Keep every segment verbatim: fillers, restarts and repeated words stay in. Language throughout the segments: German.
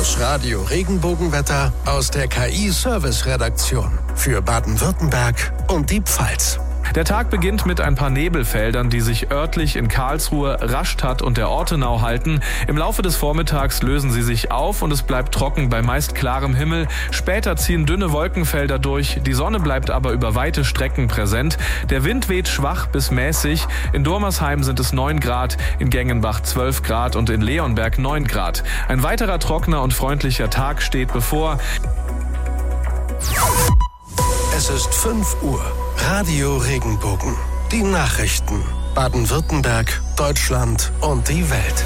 Das Radio Regenbogenwetter aus der K I-Service-Redaktion für Baden-Württemberg und die Pfalz. Der Tag beginnt mit ein paar Nebelfeldern, die sich örtlich in Karlsruhe, Rastatt und der Ortenau halten. Im Laufe des Vormittags lösen sie sich auf und es bleibt trocken bei meist klarem Himmel. Später ziehen dünne Wolkenfelder durch, die Sonne bleibt aber über weite Strecken präsent. Der Wind weht schwach bis mäßig. In Dormersheim sind es neun Grad, in Gengenbach zwölf Grad und in Leonberg neun Grad. Ein weiterer trockener und freundlicher Tag steht bevor. Es ist fünf Uhr. Radio Regenbogen. Die Nachrichten. Baden-Württemberg, Deutschland und die Welt.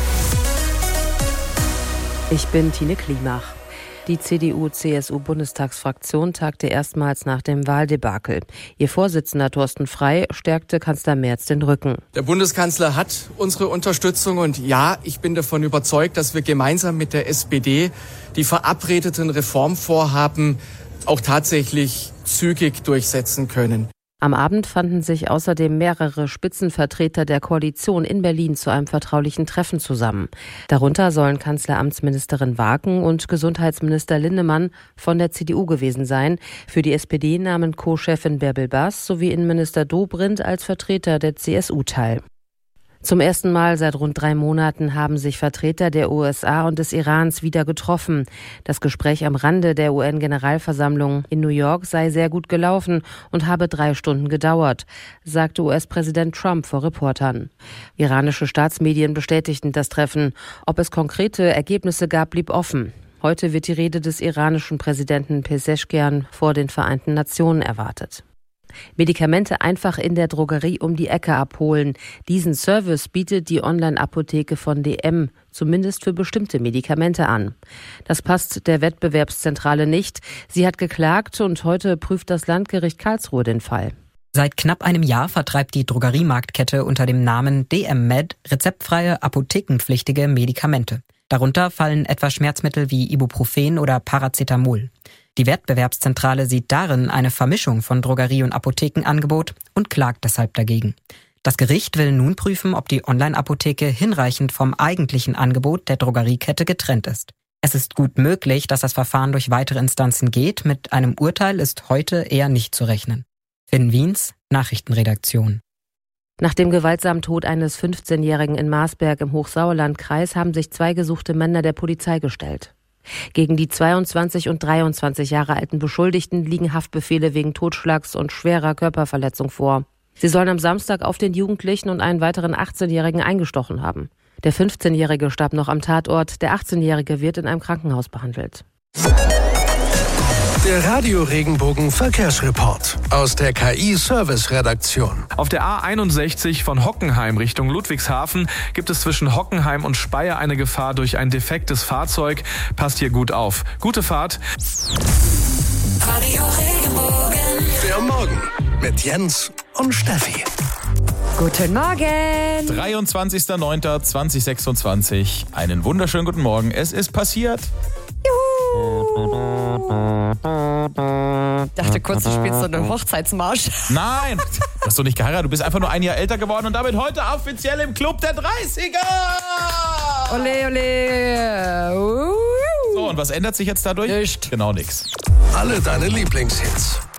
Ich bin Tine Klimach. Die C D U-C S U-Bundestagsfraktion tagte erstmals nach dem Wahldebakel. Ihr Vorsitzender Thorsten Frey stärkte Kanzler Merz den Rücken. Der Bundeskanzler hat unsere Unterstützung und ja, ich bin davon überzeugt, dass wir gemeinsam mit der S P D die verabredeten Reformvorhaben auch tatsächlich zügig durchsetzen können. Am Abend fanden sich außerdem mehrere Spitzenvertreter der Koalition in Berlin zu einem vertraulichen Treffen zusammen. Darunter sollen Kanzleramtsministerin Waken und Gesundheitsminister Linnemann von der C D U gewesen sein. Für die S P D nahmen Co-Chefin Bärbel Baas sowie Innenminister Dobrindt als Vertreter der C S U teil. Zum ersten Mal seit rund drei Monaten haben sich Vertreter der U S A und des Irans wieder getroffen. Das Gespräch am Rande der U N-Generalversammlung in New York sei sehr gut gelaufen und habe drei Stunden gedauert, sagte U S-Präsident Trump vor Reportern. Iranische Staatsmedien bestätigten das Treffen. Ob es konkrete Ergebnisse gab, blieb offen. Heute wird die Rede des iranischen Präsidenten Pezeshkian vor den Vereinten Nationen erwartet. Medikamente einfach in der Drogerie um die Ecke abholen. Diesen Service bietet die Online-Apotheke von D M, zumindest für bestimmte Medikamente an. Das passt der Wettbewerbszentrale nicht. Sie hat geklagt und heute prüft das Landgericht Karlsruhe den Fall. Seit knapp einem Jahr vertreibt die Drogeriemarktkette unter dem Namen D M Med rezeptfreie, apothekenpflichtige Medikamente. Darunter fallen etwa Schmerzmittel wie Ibuprofen oder Paracetamol. Die Wettbewerbszentrale sieht darin eine Vermischung von Drogerie- und Apothekenangebot und klagt deshalb dagegen. Das Gericht will nun prüfen, ob die Online-Apotheke hinreichend vom eigentlichen Angebot der Drogeriekette getrennt ist. Es ist gut möglich, dass das Verfahren durch weitere Instanzen geht. Mit einem Urteil ist heute eher nicht zu rechnen. Finn Wiens, Nachrichtenredaktion. Nach dem gewaltsamen Tod eines fünfzehnjährigen in Marsberg im Hochsauerlandkreis haben sich zwei gesuchte Männer der Polizei gestellt. Gegen die zweiundzwanzig und dreiundzwanzig Jahre alten Beschuldigten liegen Haftbefehle wegen Totschlags und schwerer Körperverletzung vor. Sie sollen am Samstag auf den Jugendlichen und einen weiteren achtzehnjährigen eingestochen haben. Der fünfzehnjährige starb noch am Tatort, der achtzehnjährige wird in einem Krankenhaus behandelt. Der Radio Regenbogen Verkehrsreport aus der K I-Service-Redaktion. Auf der A einundsechzig von Hockenheim Richtung Ludwigshafen gibt es zwischen Hockenheim und Speyer eine Gefahr durch ein defektes Fahrzeug. Passt hier gut auf. Gute Fahrt. Radio Regenbogen. Der Morgen mit Jens und Steffi. Guten Morgen. dreiundzwanzigster neunter zweitausendsechsundzwanzig. Einen wunderschönen guten Morgen. Es ist passiert. Ich dachte kurz, du spielst so einen Hochzeitsmarsch. Nein, du hast doch nicht geheiratet. Du bist einfach nur ein Jahr älter geworden und damit heute offiziell im Club der dreißiger. Ole, ole. Uh. So, und was ändert sich jetzt dadurch? Nicht. Genau nix. Alle deine Lieblingshits.